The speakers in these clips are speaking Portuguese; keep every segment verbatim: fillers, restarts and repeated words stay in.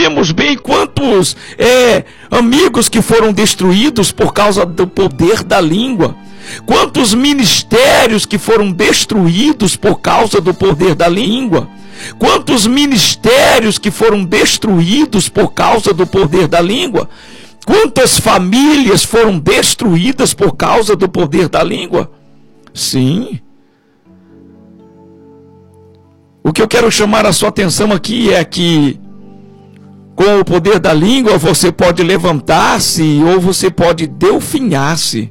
sabemos bem quantos é, amigos que foram destruídos por causa do poder da língua. Quantos ministérios que foram destruídos por causa do poder da língua. Quantos ministérios que foram destruídos por causa do poder da língua. Quantas famílias foram destruídas por causa do poder da língua. Sim. O que eu quero chamar a sua atenção aqui é que com o poder da língua você pode levantar-se ou você pode delfinhar-se.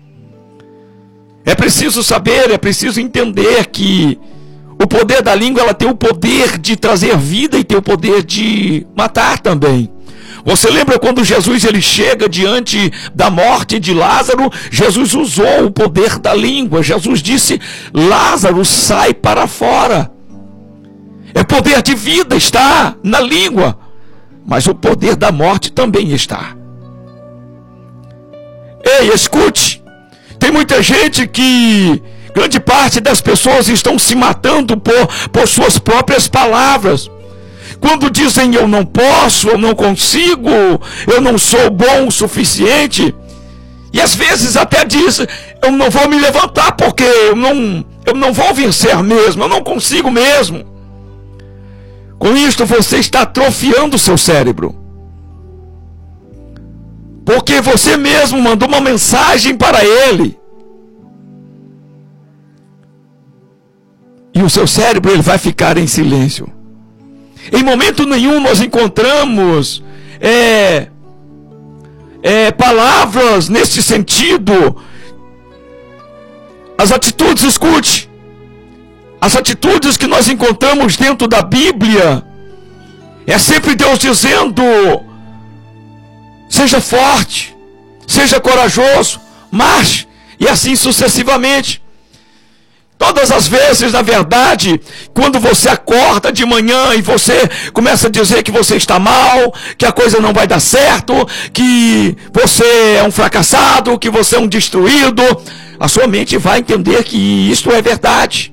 É preciso saber, é preciso entender que o poder da língua ela tem o poder de trazer vida e tem o poder de matar também. Você lembra quando Jesus ele chega diante da morte de Lázaro? Jesus usou o poder da língua. Jesus disse: Lázaro, sai para fora. É poder de vida, está na língua. Mas o poder da morte também está. Ei, escute. Tem muita gente que... grande parte das pessoas estão se matando por, por suas próprias palavras. Quando dizem eu não posso, eu não consigo, eu não sou bom o suficiente. E às vezes até diz, eu não vou me levantar porque eu não, eu não vou vencer mesmo, eu não consigo mesmo. Com isto você está atrofiando o seu cérebro. Porque você mesmo mandou uma mensagem para ele. E o seu cérebro ele vai ficar em silêncio. Em momento nenhum nós encontramos é, é, palavras nesse sentido. As atitudes, escute. As atitudes que nós encontramos dentro da Bíblia é sempre Deus dizendo: seja forte, seja corajoso, marche, e assim sucessivamente. Todas as vezes, na verdade, quando você acorda de manhã e você começa a dizer que você está mal, que a coisa não vai dar certo, que você é um fracassado, que você é um destruído, a sua mente vai entender que isto é verdade.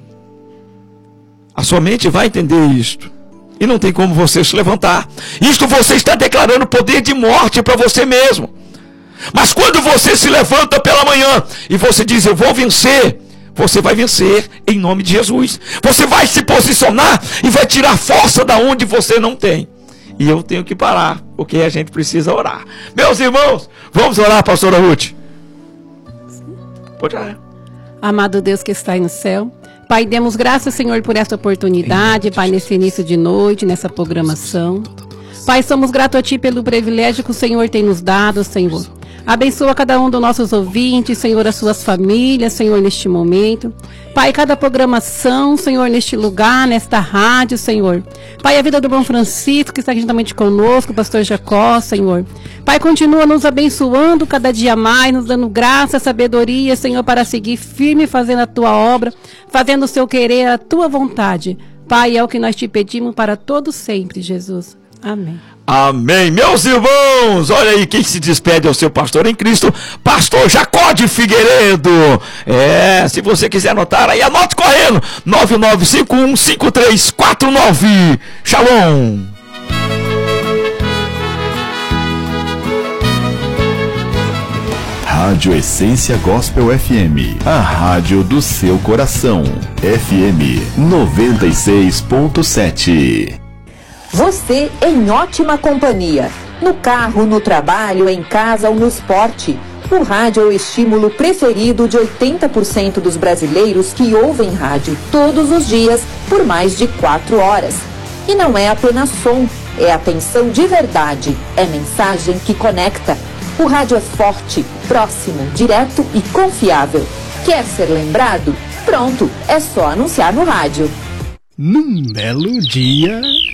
A sua mente vai entender isto. E não tem como você se levantar. Isto você está declarando poder de morte para você mesmo. Mas quando você se levanta pela manhã e você diz, eu vou vencer, você vai vencer em nome de Jesus. Você vai se posicionar e vai tirar força da onde você não tem. E eu tenho que parar, porque a gente precisa orar. Meus irmãos, vamos orar, pastora Ruth. Pode orar. Amado Deus que está aí no céu, Pai, demos graças, Senhor, por essa oportunidade, Pai, nesse início de noite, nessa programação. Pai, somos gratos a Ti pelo privilégio que o Senhor tem nos dado, Senhor. Abençoa cada um dos nossos ouvintes, Senhor, as suas famílias, Senhor, neste momento. Pai, cada programação, Senhor, neste lugar, nesta rádio, Senhor. Pai, a vida do irmão Francisco, que está aqui juntamente conosco, o pastor Jacó, Senhor. Pai, continua nos abençoando cada dia mais, nos dando graça, sabedoria, Senhor, para seguir firme fazendo a Tua obra, fazendo o Seu querer, a Tua vontade. Pai, é o que nós Te pedimos para todos sempre, Jesus. Amém. Amém. Meus irmãos, olha aí quem se despede é o seu pastor em Cristo, pastor Jacó de Figueiredo. É, se você quiser anotar aí, anote correndo, nove nove cinco um cinco três quatro nove. Shalom. Rádio Essência Gospel F M, a rádio do seu coração. F M noventa e seis ponto sete. Você em ótima companhia. No carro, no trabalho, em casa ou no esporte. O rádio é o estímulo preferido de oitenta por cento dos brasileiros que ouvem rádio todos os dias por mais de quatro horas. E não é apenas som, é atenção de verdade, é mensagem que conecta. O rádio é forte, próximo, direto e confiável. Quer ser lembrado? Pronto, é só anunciar no rádio. Num belo dia...